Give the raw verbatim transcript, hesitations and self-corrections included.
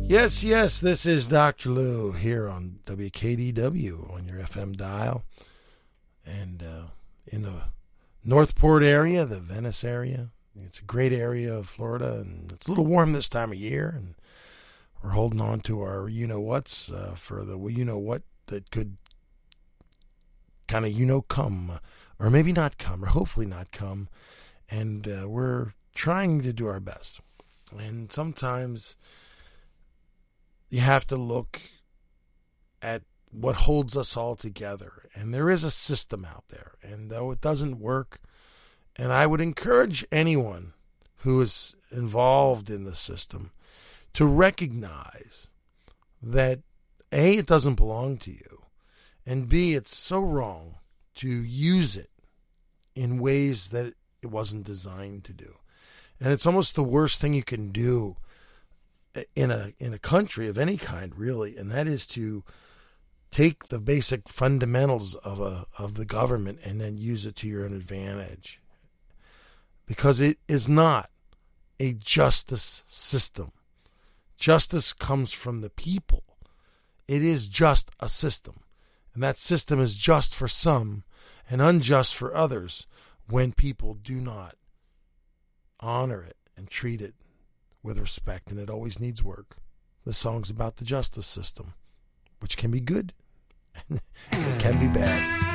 Yes, yes, this is Doctor Lou here on W K D W on your F M dial. And uh, in the Northport area, the Venice area, it's a great area of Florida, and it's a little warm this time of year, and we're holding on to our you-know-whats uh, for the you-know-what that could kind of you-know-come, or maybe not come, or hopefully not come, and uh, we're trying to do our best. And sometimes you have to look at what holds us all together. And there is a system out there. And though it doesn't work, and I would encourage anyone who is involved in the system to recognize that A, it doesn't belong to you, and B, it's so wrong to use it in ways that it wasn't designed to do. And it's almost the worst thing you can do in a in a country of any kind, really, and that is to take the basic fundamentals of a of the government and then use it to your own advantage. Because it is not a justice system. Justice comes from the people. It is just a system. And that system is just for some and unjust for others when people do not honor it and treat it with respect, and it always needs work. The song's about the justice system, which can be good, and it can be bad.